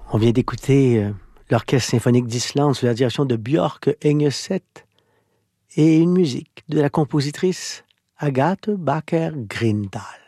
On vient d'écouter l'Orchestre symphonique d'Islande sous la direction de Björk Engeset et une musique de la compositrice Agathe Bakker Grindal.